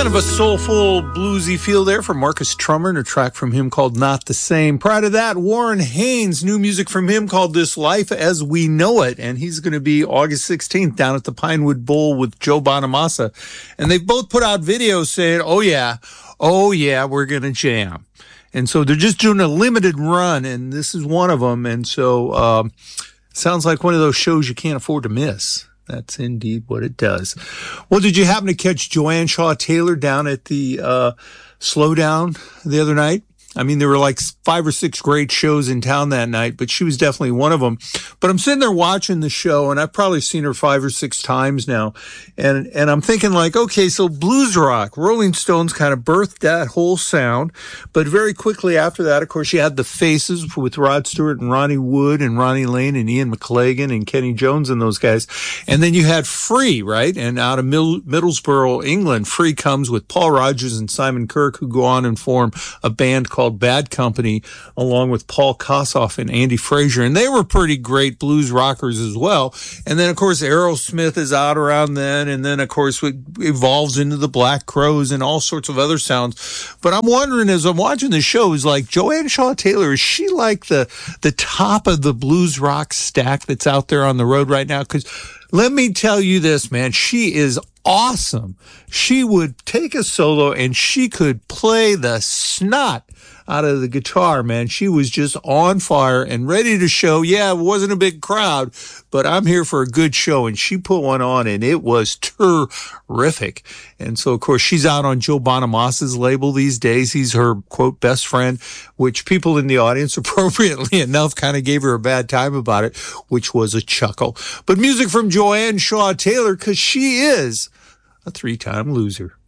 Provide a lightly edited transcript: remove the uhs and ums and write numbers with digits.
Kind of a soulful, bluesy feel there from Marcus Trummer, and a track from him called Not the Same. Prior to that, Warren Haynes, new music from him called This Life as We Know It. And he's going to be August 16th down at the Pinewood Bowl with Joe Bonamassa. And they've both put out videos saying, oh yeah, we're going to jam. And so they're just doing a limited run, and this is one of them. And so sounds like one of those shows you can't afford to miss. That's indeed what it does. Well, did you happen to catch Joanne Shaw Taylor down at the Slowdown the other night? I mean, there were like 5 or 6 great shows in town that night, but she was definitely one of them. But I'm sitting there watching the show, and I've probably seen her 5 or 6 times now. And I'm thinking like, okay, so blues rock, Rolling Stones kind of birthed that whole sound. But very quickly after that, of course, you had the Faces with Rod Stewart and Ronnie Wood and Ronnie Lane and Ian McLagan and Kenny Jones and those guys. And then you had Free, right? And out of Middlesbrough, England, Free comes with Paul Rodgers and Simon Kirke, who go on and form a band called Bad Company, along with Paul Kossoff and Andy Fraser. And they were pretty great blues rockers as well. And then, of course, Aerosmith is out around then. And then, of course, it evolves into the Black Crowes and all sorts of other sounds. But I'm wondering, as I'm watching the show, is like Joanne Shaw Taylor, is she like the top of the blues rock stack that's out there on the road right now? Because let me tell you this, man, she is awesome. She would take a solo and she could play the snot out of the guitar, man. She was just on fire and ready to show. Yeah, it wasn't a big crowd, but I'm here for a good show. And she put one on, and it was terrific. And so, of course, she's out on Joe Bonamassa's label these days. He's her, quote, best friend, which people in the audience, appropriately enough, kind of gave her a bad time about it, which was a chuckle. But music from Joanne Shaw Taylor, because she is a 3-time loser.